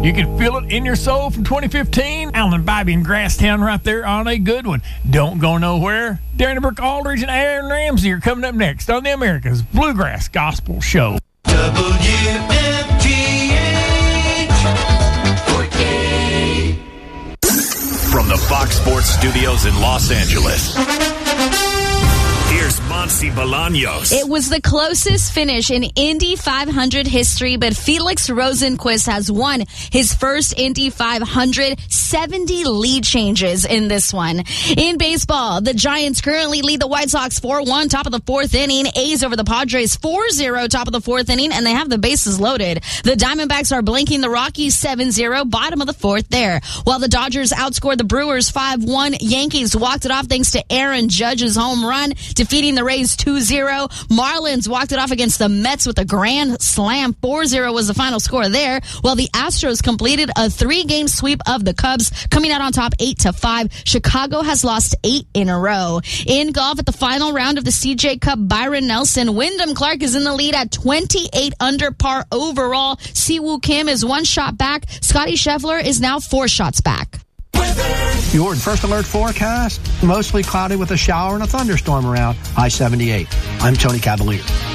You can feel it in your soul from 2015. Alan and Bobby in Grasstown right there on a good one. Don't go nowhere. Darren Brooke Aldridge and Aaron Ramsey are coming up next on the America's Bluegrass Gospel Show. From the Fox Sports Studios in Los Angeles, here's Monsi Bolaños. It was the closest finish in Indy 500 history, but Felix Rosenqvist has won his first Indy 500, 70 lead changes in this one. In baseball, the Giants currently lead the White Sox 4-1, top of the fourth inning. A's over the Padres 4-0, top of the fourth inning, and they have the bases loaded. The Diamondbacks are blanking the Rockies 7-0, bottom of the fourth there. While the Dodgers outscored the Brewers 5-1, Yankees walked it off thanks to Aaron Judge's home run, defeating the Rays 2-0. Marlins walked it off against the Mets with a grand slam. 4-0 was the final score there, while the Astros completed a 3-game sweep of the Cubs, coming out on top 8-5. Chicago has lost 8 in a row. In golf, at the final round of the CJ Cup, Byron Nelson, Wyndham Clark is in the lead at 28 under par overall. Siwoo Kim is 1 shot back. Scotty Scheffler is now 4 shots back. Your First Alert forecast, mostly cloudy with a shower and a thunderstorm around I-78. I'm Tony Cavalier.